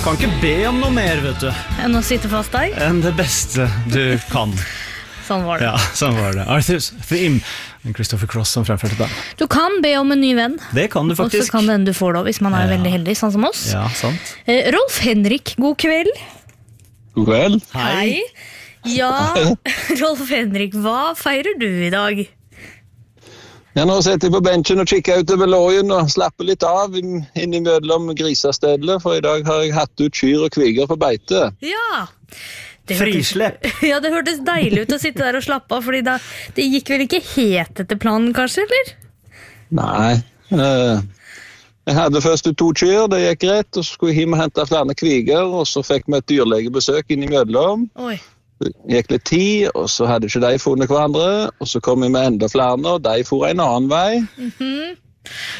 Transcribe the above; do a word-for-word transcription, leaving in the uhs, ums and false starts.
Kan ikke be om noe mer, vet du. Enn å sitte fast deg? Enn det beste du kan. Sånn var det. Ja, sånn var det. Arthur's Theme. Christopher Cross som fremførte det. Du kan be om en ny venn. Det kan du faktisk. Og så kan den du får da, hvis man er Ja. veldig heldig, sånn som oss. Ja, sant. Eh, Rolf Henrik, god kveld. God kveld. Hei. Ja, Rolf Henrik, hva feirer du i dag? Jeg nå sitter jeg på benchen og kikker ut over lågen og slapper litt av inn i mellom grisestedlet, for i dag har jeg hatt ut kyr og kviger på beite. Ja. Det Frislepp. hørtes, ja, det hørtes deilig ut å sitte der og slappe av, fordi da, det gikk vel ikke helt etter planen, kanskje, eller? Nei. Eh, jeg hadde først ut to kyr, det gikk greit, og så skulle jeg hjem og hente flere kviger, og så fikk vi et dyrlegebesøk inn i mellom. Oi. Det gikk litt tid, og så hadde ikke de funnet hverandre, og så kom vi med enda flere, og de for en annen vei. Mhm.